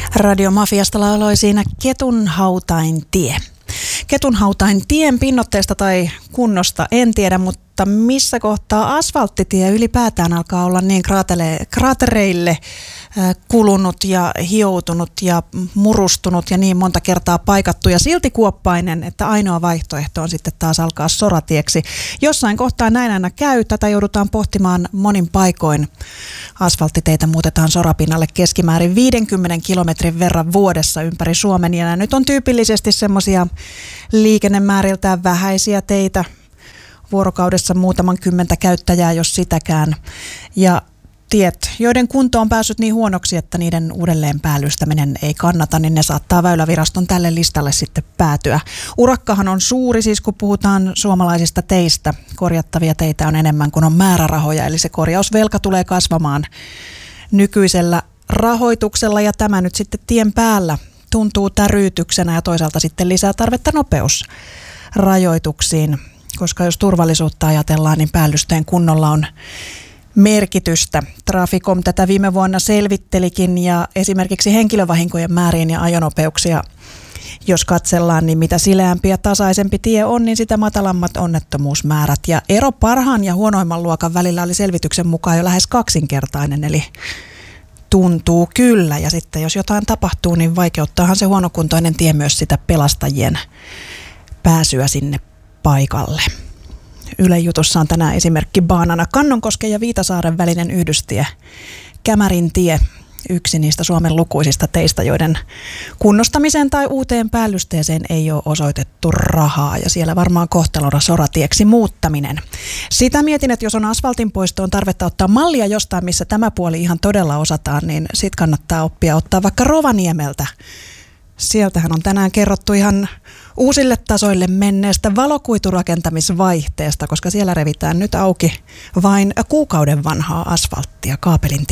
Radiomafiasta lauloi siinä Ketunhautain tie. Ketunhautain tien pinnoitteesta tai kunnosta en tiedä, mutta missä kohtaa asfalttitie ylipäätään alkaa olla niin kraatereille kulunut ja hioutunut ja murustunut ja niin monta kertaa paikattu ja silti kuoppainen, että ainoa vaihtoehto on sitten taas alkaa soratieksi. Jossain kohtaa näin aina käy. Tätä joudutaan pohtimaan monin paikoin. Asfalttiteitä muutetaan sorapinnalle keskimäärin 50 kilometrin verran vuodessa ympäri Suomen. Ja nyt on tyypillisesti semmoisia liikennemääriltään vähäisiä teitä. Vuorokaudessa muutaman kymmentä käyttäjää, jos sitäkään. Ja tiet, joiden kunto on päässyt niin huonoksi, että niiden uudelleen päällystäminen ei kannata, niin ne saattaa Väyläviraston tälle listalle sitten päätyä. Urakkahan on suuri, siis kun puhutaan suomalaisista teistä. Korjattavia teitä on enemmän kuin on määrärahoja, eli se korjausvelka tulee kasvamaan nykyisellä rahoituksella, ja tämä nyt sitten tien päällä tuntuu täryytyksenä ja toisaalta sitten lisää tarvetta nopeusrajoituksiin, koska jos turvallisuutta ajatellaan, niin päällysteen kunnolla on merkitystä. Traficom tätä viime vuonna selvittelikin, ja esimerkiksi henkilövahinkojen määriin ja ajonopeuksia, jos katsellaan, niin mitä sileämpi ja tasaisempi tie on, niin sitä matalammat onnettomuusmäärät. Ja ero parhaan ja huonoimman luokan välillä oli selvityksen mukaan jo lähes kaksinkertainen, eli tuntuu kyllä. Ja sitten jos jotain tapahtuu, niin vaikeuttaahan se huonokuntoinen tie myös sitä pelastajien pääsyä sinne paikalle. Ylen jutussa on tänään esimerkki baanana Kannonkosken ja Viitasaaren välinen yhdystie, Kämärin tie, yksi niistä Suomen lukuisista teistä, joiden kunnostamiseen tai uuteen päällysteeseen ei ole osoitettu rahaa, ja siellä varmaan kohtalona soratieksi muuttaminen. Sitä mietin, että jos on asfaltin poistoon tarvetta ottaa mallia jostain, missä tämä puoli ihan todella osataan, niin sit kannattaa oppia ottaa vaikka Rovaniemeltä. Sieltähän on tänään kerrottu ihan uusille tasoille menneestä valokuiturakentamisvaihteesta, koska siellä revitään nyt auki vain kuukauden vanhaa asfalttia Kaapelin